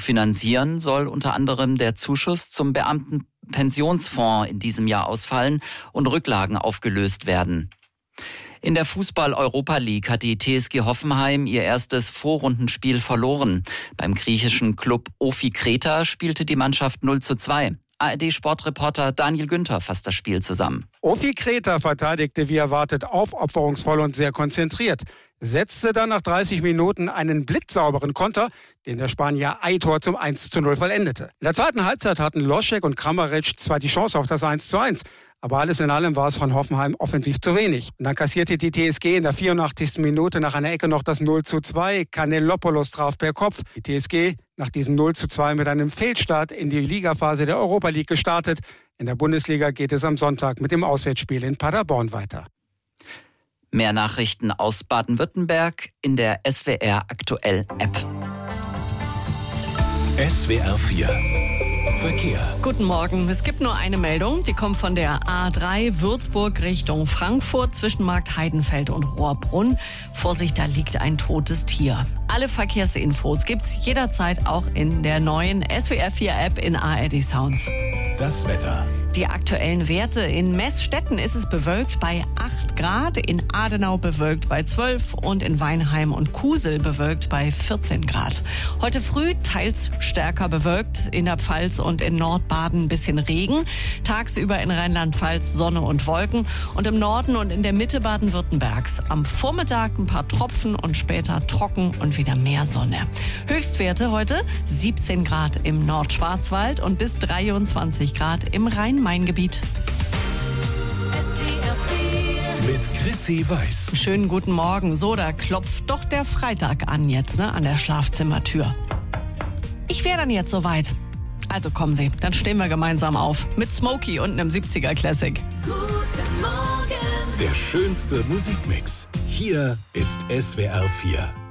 finanzieren soll unter anderem der Zuschuss zum Beamtenpensionsfonds in diesem Jahr ausfallen und Rücklagen aufgelöst werden. In der Fußball-Europa League hat die TSG Hoffenheim ihr erstes Vorrundenspiel verloren. Beim griechischen Klub Ofi Kreta spielte die Mannschaft 0:2. ARD-Sportreporter Daniel Günther fasst das Spiel zusammen. Ofi Kreta verteidigte wie erwartet aufopferungsvoll und sehr konzentriert. Setzte dann nach 30 Minuten einen blitzsauberen Konter, den der Spanier Aitor zum 1:0 vollendete. In der zweiten Halbzeit hatten Loschek und Kramaric zwar die Chance auf das 1:1. Aber alles in allem war es von Hoffenheim offensiv zu wenig. Und dann kassierte die TSG in der 84. Minute nach einer Ecke noch das 0:2. Kanellopoulos traf per Kopf. Die TSG nach diesem 0:2 mit einem Fehlstart in die Ligaphase der Europa League gestartet. In der Bundesliga geht es am Sonntag mit dem Auswärtsspiel in Paderborn weiter. Mehr Nachrichten aus Baden-Württemberg in der SWR Aktuell App. SWR 4 Verkehr. Guten Morgen. Es gibt nur eine Meldung. Die kommt von der A3 Würzburg Richtung Frankfurt zwischen Markt Heidenfeld und Rohrbrunn. Vorsicht, da liegt ein totes Tier. Alle Verkehrsinfos gibt's jederzeit auch in der neuen SWR 4 App in ARD Sounds. Das Wetter. Die aktuellen Werte: in Meßstetten ist es bewölkt bei 8 Grad, in Adenau bewölkt bei 12 und in Weinheim und Kusel bewölkt bei 14 Grad. Heute früh teils stärker bewölkt, in der Pfalz und in Nordbaden ein bisschen Regen. Tagsüber in Rheinland-Pfalz Sonne und Wolken und im Norden und in der Mitte Baden-Württembergs am Vormittag ein paar Tropfen und später trocken und wieder mehr Sonne. Höchstwerte heute 17 Grad im Nordschwarzwald und bis 23 Grad im Rhein-Main-Gebiet. Mit Chrissy Weiß. Schönen guten Morgen. So, da klopft doch der Freitag an jetzt, an der Schlafzimmertür. Ich wäre dann jetzt soweit. Also kommen Sie, dann stehen wir gemeinsam auf. Mit Smokey und einem 70er Classic. Guten Morgen. Der schönste Musikmix. Hier ist SWR 4.